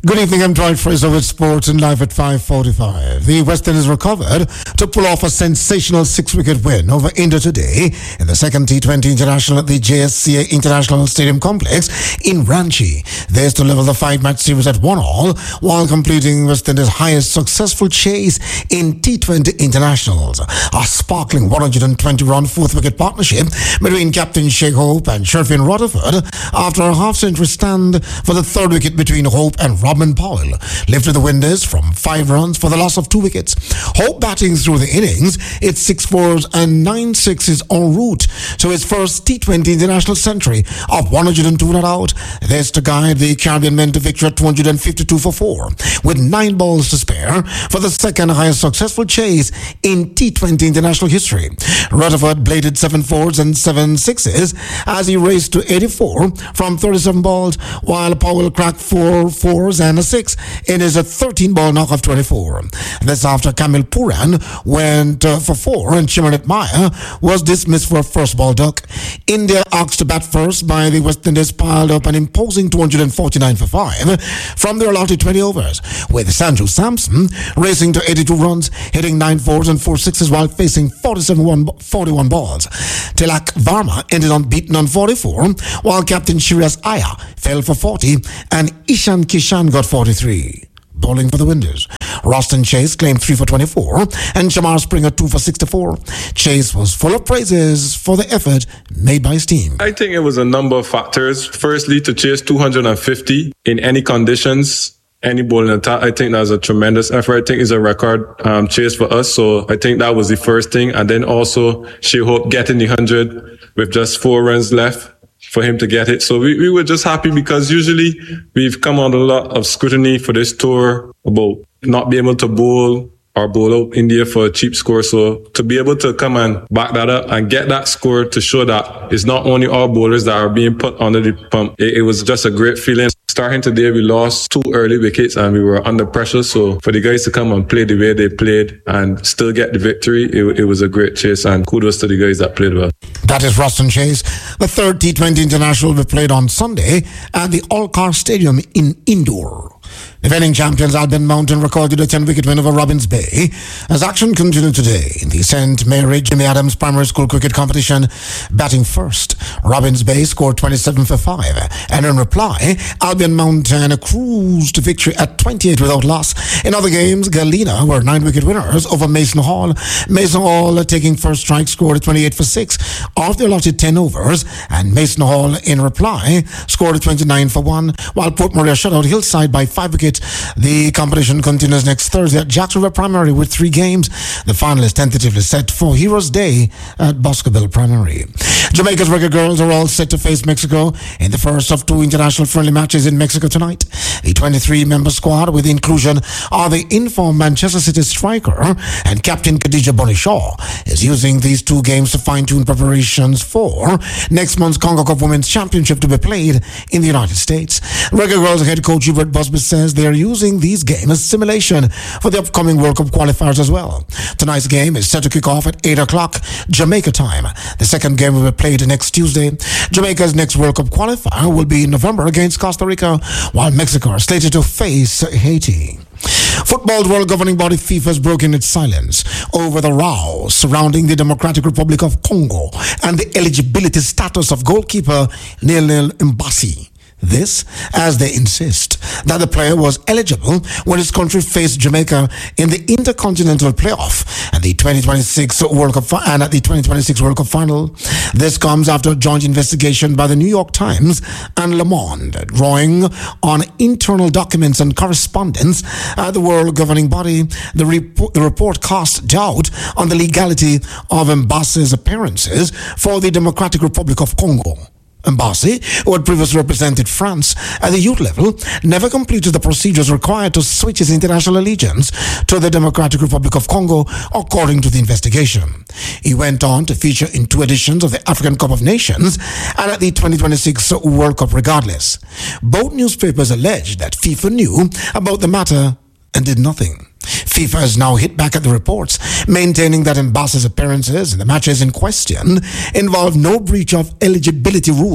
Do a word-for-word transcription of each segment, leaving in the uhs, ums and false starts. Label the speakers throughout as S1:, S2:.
S1: Good evening, I'm Dwight Fraser with Sports and Live at five forty-five. The West Indies recovered to pull off a sensational six-wicket win over India today in the second T twenty International at the J S C A International Stadium Complex in Ranchi. This to level the five-match series at one all while completing West Indies' highest successful chase in T twenty Internationals. A sparkling one hundred twenty run fourth-wicket partnership between Captain Sheikh Hope and Sherfin Rutherford after a half-century stand for the third wicket between Hope and Robin Powell lifted the Windies from five runs for the loss of two wickets. Hope batting through the innings, it's six fours and nine sixes en route to his first T twenty international century of one hundred two not out. This to guide the Caribbean men to victory at two hundred fifty-two for four with nine balls to spare for the second highest successful chase in T twenty international history. Rutherford bladed seven fours and seven sixes as he raced to eighty-four from thirty-seven balls, while Powell cracked four fours and a six in his thirteen ball knock of twenty-four. This after Kamil Puran went uh, for four and Chimanet Maya was dismissed for a first ball duck. India asked to bat first by the West Indies piled up an imposing two hundred forty-nine for five from their allotted twenty overs, with Sanju Samson racing to eighty-two runs, hitting nine fours and four sixes while facing forty-seven one, forty-one balls. Tilak Varma ended unbeaten on forty-four, while Captain Shreyas Iyer fell for forty and Ishan Kishan got forty-three. Bowling for the Windies, Roston Chase claimed three for twenty-four and Shamar Springer two for sixty-four. Chase was full of praises for the effort made by his team.
S2: I think it was a number of factors. Firstly, to chase two hundred fifty in any conditions, any bowling attack, I think that was a tremendous effort. I think it's a record um, chase for us. So I think that was the first thing. And then also, she hoped getting the one hundred with just four runs left for him to get it. So we, we were just happy because usually we've come under a lot of scrutiny for this tour about not being able to bowl or bowl out India for a cheap score. So to be able to come and back that up and get that score to show that it's not only our bowlers that are being put under the pump. It, it was just a great feeling. Starting today, we lost two early wickets and we were under pressure. So for the guys to come and play the way they played and still get the victory, it, it was a great chase, and kudos to the guys that played well.
S1: That is Roston Chase. The third T twenty International will be played on Sunday at the Olkar Stadium in Indore. Defending champions Albion Mountain recorded a ten-wicket win over Robins Bay as action continued today in the Saint Mary Jimmy Adams Primary School Cricket Competition. Batting first, Robins Bay scored twenty-seven for five, and in reply, Albion Mountain cruised to victory at twenty-eight without loss. In other games, Galena were nine-wicket winners over Mason Hall. Mason Hall, taking first strike, scored twenty-eight for six off the allotted ten overs, and Mason Hall, in reply, scored twenty-nine for one, while Port Maria shut out Hillside by five wickets. The competition continues next Thursday at Jacks River Primary with three games. The final is tentatively set for Heroes Day at Boscobel Primary. Jamaica's Reggae Girls are all set to face Mexico in the first of two international friendly matches in Mexico tonight. The twenty-three member squad, with the inclusion of the informed Manchester City striker and captain Khadija Bonishaw, is using these two games to fine-tune preparations for next month's Congo Cup Women's Championship to be played in the United States. Reggae Girls head coach Hubert Busby says they are using these games as simulation for the upcoming World Cup qualifiers as well. Tonight's game is set to kick off at eight o'clock Jamaica time. The second game will be played next Tuesday. Jamaica's next World Cup qualifier will be in November against Costa Rica, while Mexico are slated to face Haiti. Football's world governing body FIFA has broken its silence over the row surrounding the Democratic Republic of Congo and the eligibility status of goalkeeper Lionel Mbassi. This, as they insist that the player was eligible when his country faced Jamaica in the Intercontinental Playoff and the twenty twenty-six World Cup fi- and at the twenty twenty-six World Cup Final. This comes after a joint investigation by the New York Times and Le Monde, drawing on internal documents and correspondence at the world governing body. The, rep- the report cast doubt on the legality of Mbassi's appearances for the Democratic Republic of Congo. Mbassi, who had previously represented France at the youth level, never completed the procedures required to switch his international allegiance to the Democratic Republic of Congo, according to the investigation. He went on to feature in two editions of the African Cup of Nations and at the twenty twenty-six World Cup regardless. Both newspapers alleged that FIFA knew about the matter and did nothing. FIFA has now hit back at the reports, maintaining that Mbassi's appearances in the matches in question involved no breach of eligibility rules.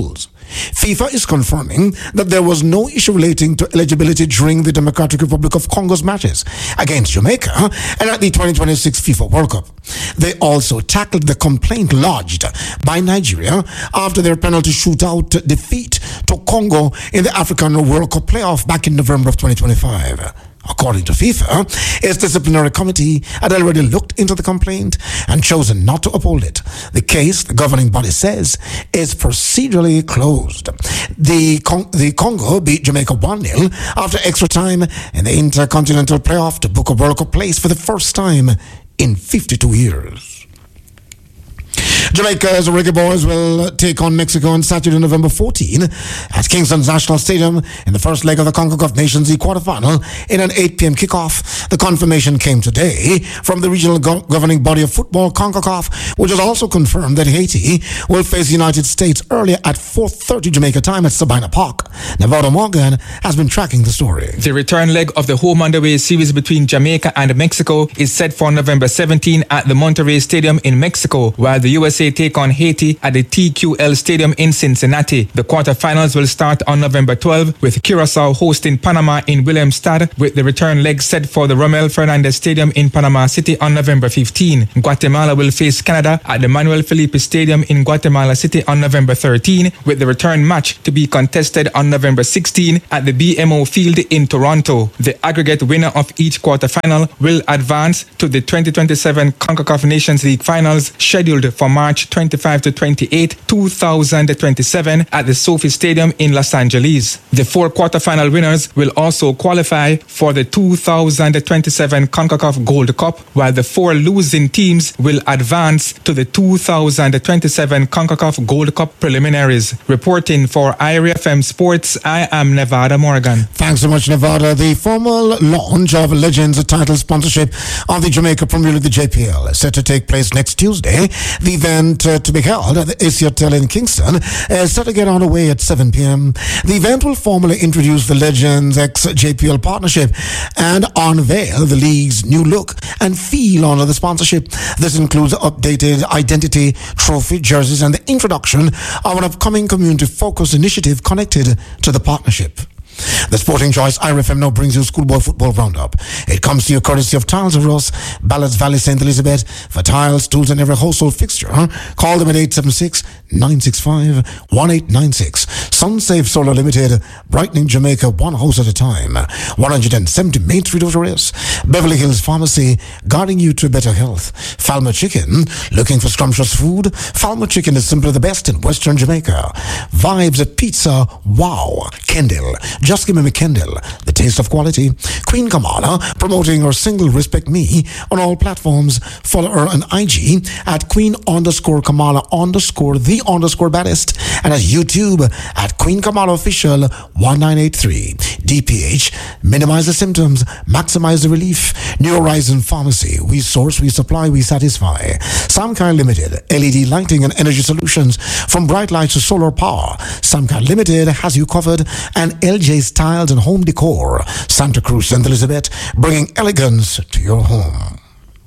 S1: FIFA is confirming that there was no issue relating to eligibility during the Democratic Republic of Congo's matches against Jamaica and at the twenty twenty-six FIFA World Cup. They also tackled the complaint lodged by Nigeria after their penalty shootout defeat to Congo in the African World Cup playoff back in November of twenty twenty-five. According to FIFA, its disciplinary committee had already looked into the complaint and chosen not to uphold it. The case, the governing body says, is procedurally closed. The, Con- the Congo beat Jamaica one nil after extra time in the Intercontinental Playoff to book a World Cup place for the first time in fifty-two years. Jamaica's Reggae Boys will take on Mexico on Saturday, November fourteenth at Kingston's National Stadium in the first leg of the CONCACAF Nations League quarterfinal in an eight p.m. kickoff. The confirmation came today from the regional go- governing body of football, CONCACAF, which has also confirmed that Haiti will face the United States earlier at four thirty Jamaica time at Sabina Park. Nevada Morgan has been tracking the story.
S3: The return leg of the home and away series between Jamaica and Mexico is set for November seventeenth at the Monterrey Stadium in Mexico, while the U S A take on Haiti at the T Q L Stadium in Cincinnati. The quarterfinals will start on November twelfth with Curacao hosting Panama in Williamstad, with the return leg set for the Romel Fernandez Stadium in Panama City on November fifteenth. Guatemala will face Canada at the Manuel Felipe Stadium in Guatemala City on November thirteenth, with the return match to be contested on November sixteenth at the B M O Field in Toronto. The aggregate winner of each quarterfinal will advance to the twenty twenty-seven CONCACAF Nations League Finals, scheduled for March twenty-fifth to twenty-eighth, two thousand twenty-seven at the Sophie Stadium in Los Angeles. The four quarterfinal winners will also qualify for the two thousand twenty-seven CONCACAF Gold Cup, while the four losing teams will advance to the two thousand twenty-seven CONCACAF Gold Cup preliminaries. Reporting for I R F M Sports, I am Nevada Morgan.
S1: Thanks so much, Nevada. The formal launch of Legends title sponsorship of the Jamaica Premier League, the J P L, is set to take place next Tuesday. The event uh, to be held at the A C Hotel in Kingston is set to get underway at seven p.m. The event will formally introduce the Legends X-J P L partnership and unveil the league's new look and feel under the sponsorship. This includes updated identity, trophy, jerseys, and the introduction of an upcoming community-focused initiative connected to the partnership. The Sporting Choice I R F M now brings you Schoolboy Football Roundup. It comes to you courtesy of Tiles of Ross, Ballards Valley, Saint Elizabeth. For tiles, tools, and every household fixture, call them at eight seven six, nine six five, one eight nine six. SunSafe Solar Limited, brightening Jamaica one house at a time. one hundred seventy Main Street, Otores. Beverly Hills Pharmacy, guiding you to better health. Falmer Chicken, looking for scrumptious food? Falmer Chicken is simply the best in Western Jamaica. Vibes at Pizza, wow. Kendall, just give me Kendall, the taste of quality. Queen Kamala, promoting her single Respect Me on all platforms. Follow her on I G at Queen underscore Kamala underscore the underscore baddest, and at YouTube at Queen Kamala Official one nine eight three. D P H, minimize the symptoms, maximize the relief. New Horizon Pharmacy, we source, we supply, we satisfy. Samkai Limited, L E D lighting and energy solutions, from bright lights to solar power. Samkai Limited has you covered. And L J Styles and Home Decor, Santa Cruz, Saint Elizabeth, bringing elegance to your home.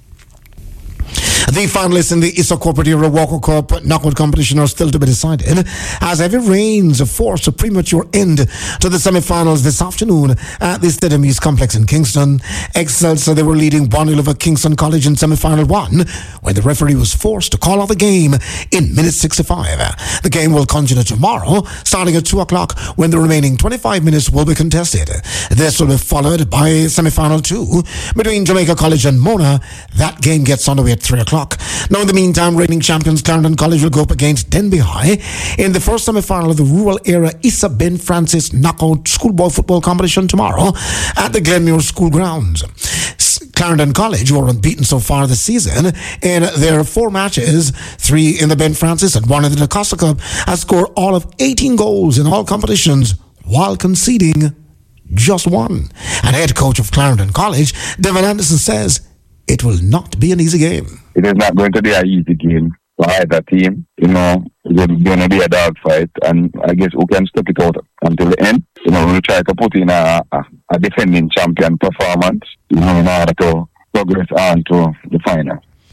S1: The finalists in the Issa Cooperative Walker Cup knockout competition are still to be decided, as heavy rains forced a premature end to the semi-finals this afternoon at the Stadium East Complex in Kingston. Excelsior, they were leading one nil over Kingston College in semi-final one, when the referee was forced to call out the game in minute sixty-five. The game will continue tomorrow, starting at two o'clock, when the remaining twenty-five minutes will be contested. This will be followed by semi-final two between Jamaica College and Mona. That game gets underway at three o'clock. Now, in the meantime, reigning champions Clarendon College will go up against Denby High in the first semi-final of the Rural Era Issa Ben Francis Knockout Schoolboy Football Competition tomorrow at the Glenmuir School Grounds. Clarendon College, who are unbeaten so far this season in their four matches, three in the Ben Francis and one in the DaCosta Cup, has scored all of eighteen goals in all competitions while conceding just one. And head coach of Clarendon College, Devin Anderson, says it will not be an easy game.
S4: It is not going to be an easy game for either team. You know, it's going to be a dogfight, and I guess who can step it out until the end. You know, we'll try to put in a, a, a defending champion performance, you know, in order to progress on to the final.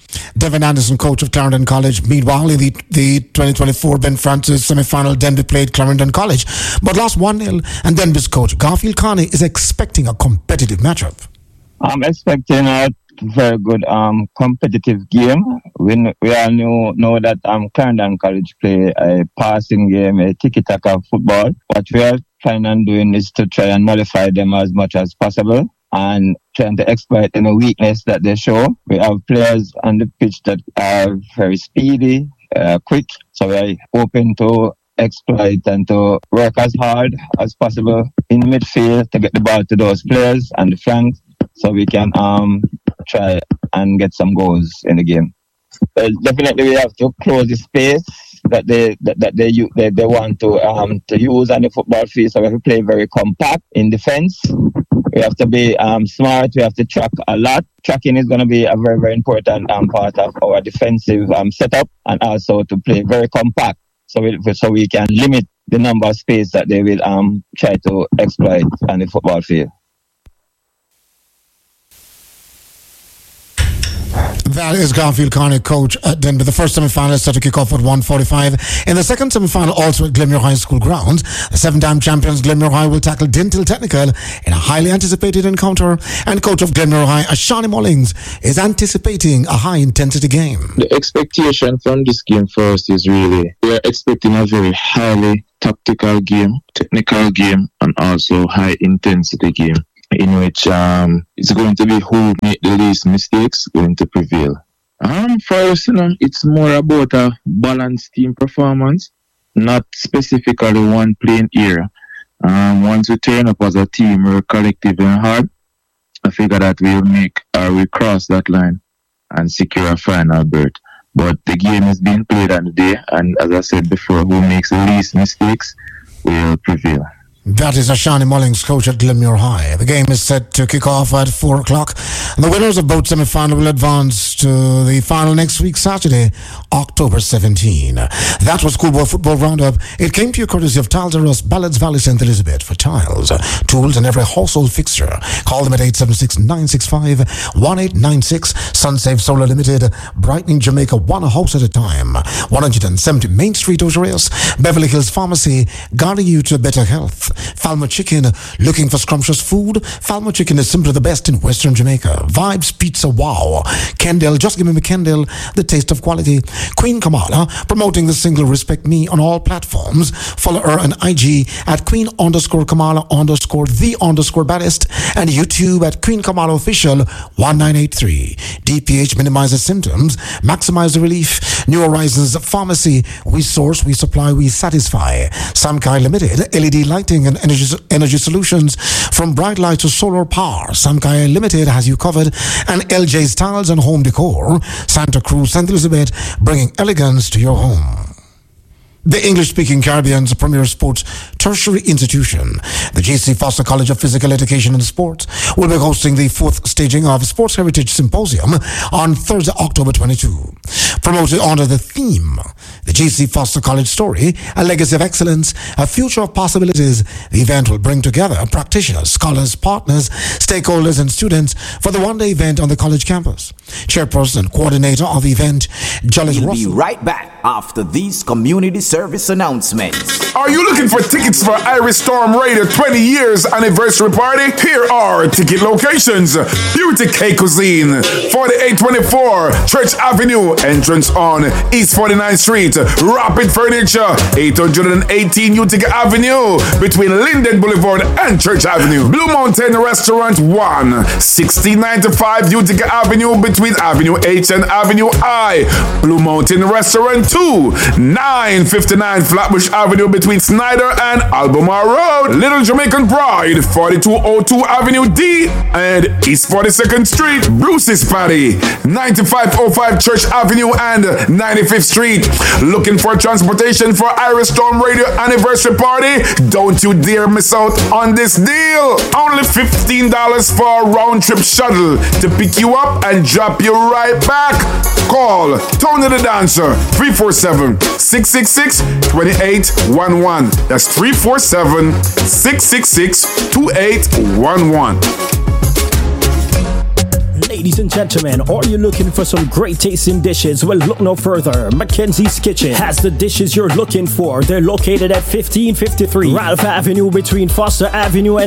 S1: Devin Anderson, coach of Clarendon College. Meanwhile, in the, the twenty twenty-four Ben Francis semi-final, Denby played Clarendon College, but lost one nil, and Denby's coach, Garfield Carney, is expecting a competitive matchup.
S5: I'm expecting a very good um, competitive game. We, we all know, know that um, Clarendon College play a passing game, a tiki-taka football. What we are trying on doing is to try and nullify them as much as possible and trying to exploit any weakness that they show. We have players on the pitch that are very speedy, uh, quick, so we are open to exploit and to work as hard as possible in midfield to get the ball to those players and the flanks so we can um try and get some goals in the game. Well, definitely we have to close the space that they that, that they, they they want to um to use on the football field, so we have to play very compact in defense. We have to be um, smart. We have to track a lot. Tracking is going to be a very, very important um, part of our defensive um, setup, and also to play very compact so we, so we can limit the number of space that they will um, try to exploit on the football field.
S1: That is Garfield Carney, coach at Denby. The first semi-final is set to kick off at one forty-five. In the second semi-final, also at Glenmuir High School grounds, the seven-time champions Glenmuir High will tackle Dentil Technical in a highly anticipated encounter. And coach of Glenmuir High, Ashani Mullings, is anticipating a high-intensity game.
S6: The expectation from this game first is really, we are expecting a very highly tactical game, technical game, and also high-intensity game, in which um, it's going to be who make the least mistakes going to prevail. Um, for us, you know, it's more about a balanced team performance, not specifically one playing era. Um, once we turn up as a team, we're collective and hard. I figure that we'll make or we cross that line and secure a final berth. But the game is being played on the day, and as I said before, who makes the least mistakes will prevail.
S1: That is Ashani Mullings, coach at Glenmuir High. The game is set to kick off at four o'clock. The winners of both semi-finals will advance to the final next week, Saturday, October seventeenth. That was Schoolboy Football Roundup. It came to you courtesy of Tiles R Us, Ballards Valley, Saint Elizabeth, for tiles, tools, and every household fixture. Call them at eight seven six, nine six five, one eight nine six. SunSafe Solar Limited, brightening Jamaica one house at a time. one seventy Main Street, Osiris. Beverly Hills Pharmacy, guiding you to better health. Falmer Chicken, looking for scrumptious food? Falmer Chicken is simply the best in Western Jamaica. Vibes Pizza, wow. Kendall, just give me Kendall, the taste of quality. Queen Kamala, promoting the single Respect Me on all platforms. Follow her on I G at Queen underscore Kamala underscore the underscore baddest, and YouTube at Queen Kamala Official one nine eight three. D P H minimizes symptoms, maximize the relief. New Horizons Pharmacy, we source, we supply, we satisfy. Samkai Limited, L E D lighting and energy, energy solutions, from bright light to solar power. Samkai Limited has you covered. And L J's Tiles and Home Decor, Santa Cruz, Saint Elizabeth, bringing elegance to your home. The English-speaking Caribbean's premier sports tertiary institution, the J C Foster College of Physical Education and Sports, will be hosting the fourth staging of Sports Heritage Symposium on Thursday, October twenty-second. Promoted under the theme, the J C Foster College Story, a legacy of excellence, a future of possibilities, the event will bring together practitioners, scholars, partners, stakeholders, and students for the one-day event on the college campus. Chairperson and coordinator of the event, Jolly
S7: We'll
S1: Russell.
S7: be right back after these community service announcements.
S8: Are you looking for tickets for Iris Storm Radio twenty years anniversary party? Here are ticket locations. Beauty Cake Cuisine, forty-eight twenty-four Church Avenue, entrance on East forty-ninth Street. Rapid Furniture, eight eighteen Utica Avenue, between Linden Boulevard and Church Avenue. Blue Mountain Restaurant one, sixteen ninety-five Utica Avenue, between Avenue H and Avenue I. Blue Mountain Restaurant two, nine fifty-nine Flatbush Avenue, between Snyder and Albemarle Road. Little Jamaican Pride, forty-two oh two Avenue D and East forty-second Street. Bruce's Patty, ninety-five oh five Church Avenue and ninety-fifth Street. Looking for transportation for Iris Storm Radio anniversary party? Don't you dare miss out on this deal. Only fifteen dollars for a round trip shuttle to pick you up and drop you right back. Call Tony the Dancer, three four seven, six six six, two eight one one. That's three four seven, six six six, two eight one one.
S9: Ladies and gentlemen, are you looking for some great tasting dishes? Well, look no further. Mackenzie's Kitchen has the dishes you're looking for. They're located at fifteen fifty-three Ralph Avenue between Foster Avenue and